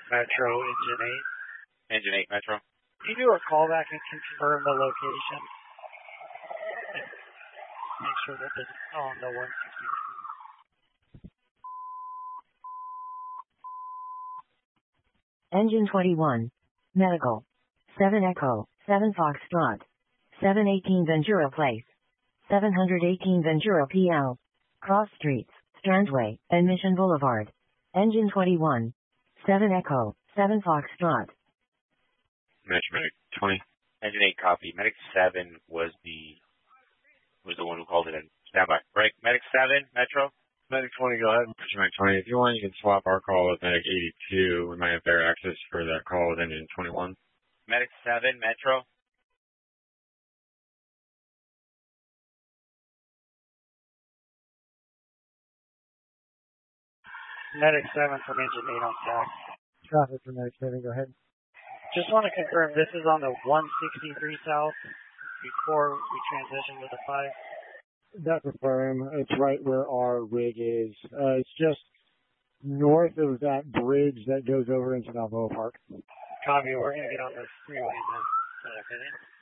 Metro, Engine 8. Engine 8 Metro. Can you do a callback and confirm the location? Make sure that it's on the 163. Engine 21. Medical. 7 Echo, 7 Foxtrot. 718 Ventura Place. 718 Ventura PL. Cross Streets, Strandway, and Mission Boulevard. Engine 21. 7 Echo, 7 Foxtrot. Metro Medic 20. Engine 8 copy. Medic 7 was the one who called it in. Standby. Break. Medic 7, Metro. Medic 20, go ahead. Medic 20. If you want, you can swap our call with Medic 82. We might have better access for that call with Engine 21. Medic 7, Metro. Medic 7 from Engine 8 on stack. Traffic for Medic 7, go ahead. Just want to confirm this is on the 163 south before we transition to the 5. That's affirm. It's right where our rig is. It's just north of that bridge that goes over into Balboa Park. Copy, we're going to get on the freeway then. Okay.